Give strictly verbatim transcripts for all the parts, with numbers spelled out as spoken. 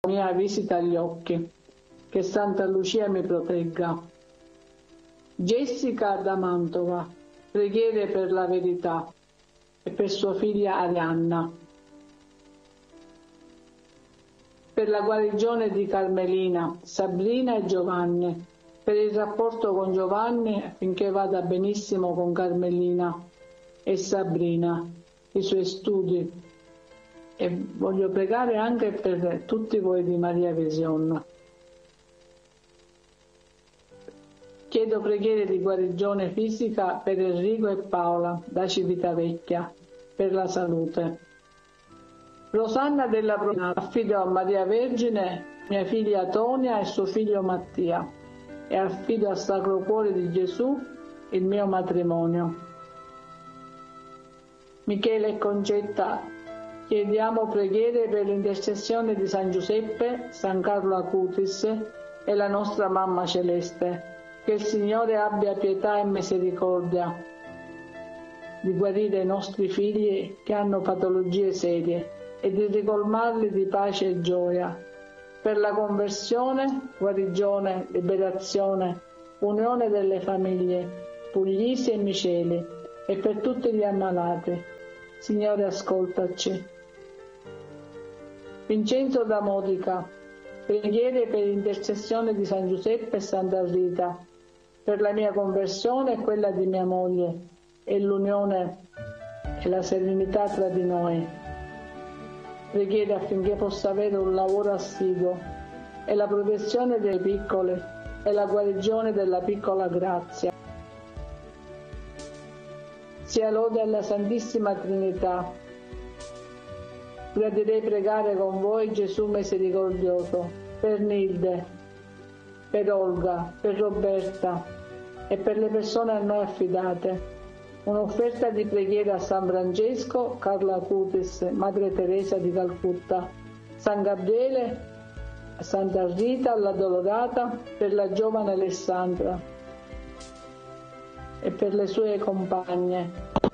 mia visita gli occhi, che Santa Lucia mi protegga. Jessica da Mantova, preghiere per la verità e per sua figlia Arianna. Per la guarigione di Carmelina, Sabrina e Giovanni, per il rapporto con Giovanni affinché vada benissimo con Carmelina e Sabrina, i suoi studi. E voglio pregare anche per tutti voi di Maria Vision. Chiedo preghiere di guarigione fisica per Enrico e Paola da Civitavecchia, per la salute. Rosanna della Provincia, affido a Maria Vergine mia figlia Tonia e suo figlio Mattia e affido al Sacro Cuore di Gesù il mio matrimonio. Michele e Concetta, chiediamo preghiere per l'intercessione di San Giuseppe, San Carlo Acutis e la nostra Mamma Celeste. Che il Signore abbia pietà e misericordia di guarire i nostri figli che hanno patologie serie e di ricolmarli di pace e gioia. Per la conversione, guarigione, liberazione, unione delle famiglie, Puglisi e Miceli, e per tutti gli ammalati. Signore, ascoltaci. Vincenzo da Modica, preghiere per l'intercessione di San Giuseppe e Santa Rita, per la mia conversione e quella di mia moglie, e l'unione e la serenità tra di noi. Preghiere affinché possa avere un lavoro assiduo e la protezione dei piccoli e la guarigione della piccola Grazia. Sia lode alla Santissima Trinità. Gradirei pregare con voi, Gesù misericordioso, per Nilde, per Olga, per Roberta e per le persone a noi affidate. Un'offerta di preghiera a San Francesco, Carlo Acutis, Madre Teresa di Calcutta, San Gabriele, Santa Rita, la Dolorata, per la giovane Alessandra e per le sue compagne.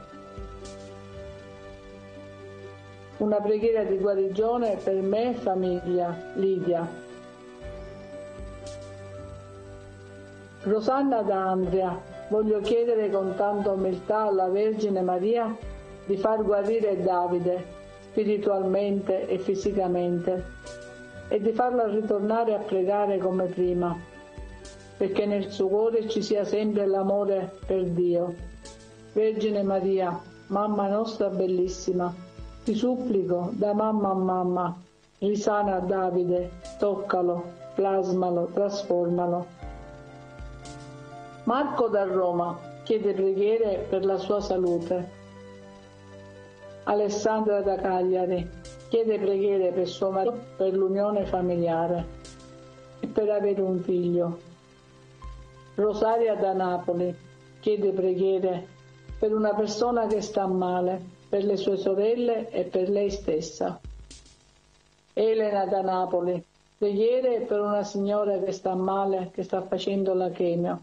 Una preghiera di guarigione per me e famiglia, Lidia. Rosanna da Andria, voglio chiedere con tanta umiltà alla Vergine Maria di far guarire Davide spiritualmente e fisicamente e di farlo ritornare a pregare come prima, perché nel suo cuore ci sia sempre l'amore per Dio. Vergine Maria, Mamma nostra bellissima, ti supplico da mamma a mamma, risana Davide, toccalo, plasmalo, trasformalo. Marco da Roma chiede preghiere per la sua salute. Alessandra da Cagliari chiede preghiere per suo marito, per l'unione familiare e per avere un figlio. Rosaria da Napoli chiede preghiere per una persona che sta male, per le sue sorelle e per lei stessa. Elena da Napoli, preghiere per una signora che sta male, che sta facendo la chemio.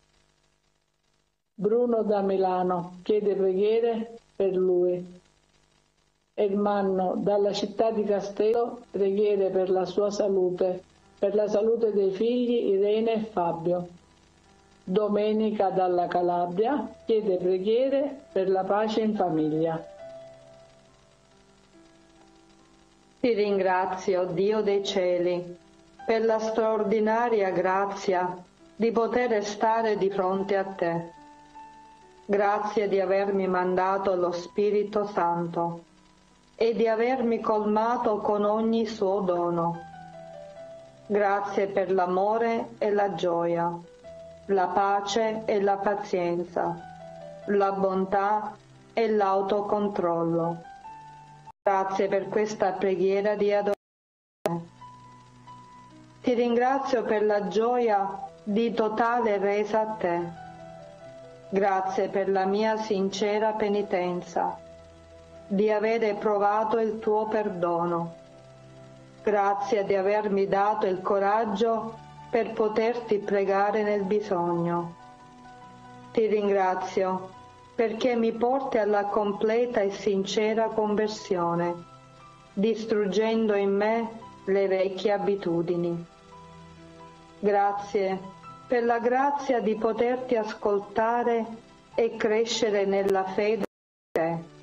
Bruno da Milano chiede preghiere per lui. Ermanno dalla città di Castello, preghiere per la sua salute, per la salute dei figli Irene e Fabio. Domenica dalla Calabria chiede preghiere per la pace in famiglia. Ti ringrazio, Dio dei cieli, per la straordinaria grazia di poter stare di fronte a te. Grazie di avermi mandato lo Spirito Santo e di avermi colmato con ogni suo dono. Grazie per l'amore e la gioia, la pace e la pazienza, la bontà e l'autocontrollo. Grazie per questa preghiera di adorazione. Ti ringrazio per la gioia di totale resa a te. Grazie per la mia sincera penitenza, di avere provato il tuo perdono. Grazie di avermi dato il coraggio per poterti pregare nel bisogno. Ti ringrazio perché mi porti alla completa e sincera conversione, distruggendo in me le vecchie abitudini. Grazie per la grazia di poterti ascoltare e crescere nella fede in te.